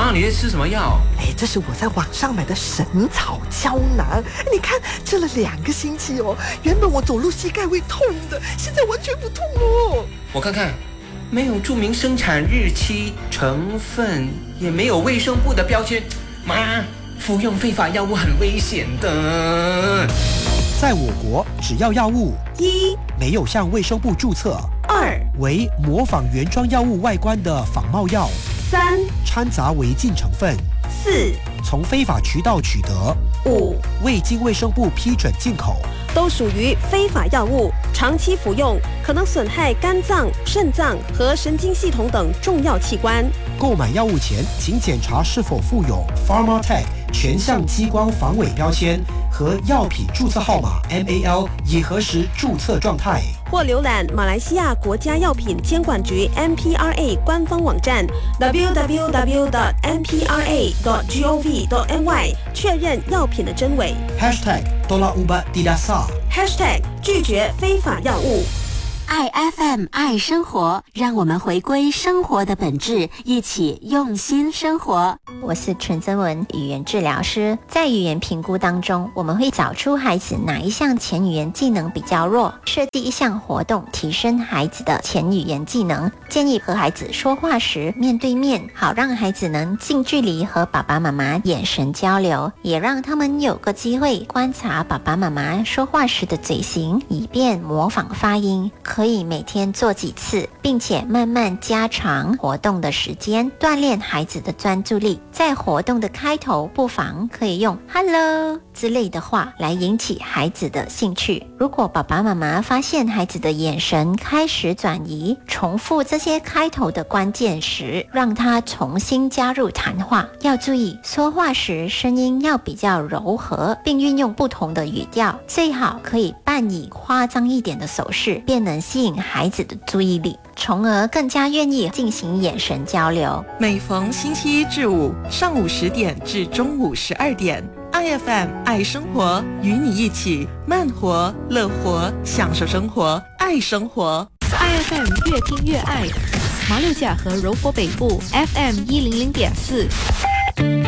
妈，你在吃什么药？ 这是我在网上买的神草胶囊，你看吃了2个星期哦，原本我走路膝盖会痛的，现在完全不痛哦。 我看看，没有注明生产日期、成分，也没有卫生部的标签。妈，服用非法药物很危险的。 在我国，只要药物 1 没有向卫生部注册 ，2 为模仿原装药物外观的仿冒药 3 掺杂违禁成分 4 从非法渠道取得 5 未经卫生部批准进口， 都属于非法药物，长期服用可能损害肝脏、肾脏和神经系统等重要器官。 购买药物前，请检查是否附有 Pharmatech 全项激光防伪标签和药品注册号码 MAL， 以核实注册状态。 或浏览马来西亚国家药品监管局 MPRA 官方网站 www.mpra.gov.my 确认药品的真伪。 #Tolak Ubat Tidak Sah # 拒绝非法药物。 爱 FM 爱生活，让我们回归生活的本质，一起用心生活。 我是陈增文，语言治疗师。在语言评估当中，我们会找出孩子哪一项前语言技能比较弱，设计一项活动提升孩子的前语言技能。建议和孩子说话时面对面，好让孩子能近距离和爸爸妈妈眼神交流，也让他们有个机会观察爸爸妈妈说话时的嘴型，以便模仿发音。可以每天做几次，并且慢慢加长活动的时间，锻炼孩子的专注力。在活动的开头，不妨可以用 Hello 之类的话来引起孩子的兴趣。如果爸爸妈妈发现孩子的眼神开始转移，重复这些开头的关键时，让他重新加入谈话。要注意，说话时声音要比较柔和，并运用不同的语调，最好可以扮以夸张一点的手势，便能吸引孩子的注意力，从而更加愿意进行眼神交流。 每逢星期1至5上午10点至中午12点，IFM 爱生活，与你一起慢活、乐活，享受生活，爱生活。 IFM 越听越爱，马六甲和柔佛北部 FM 100.4。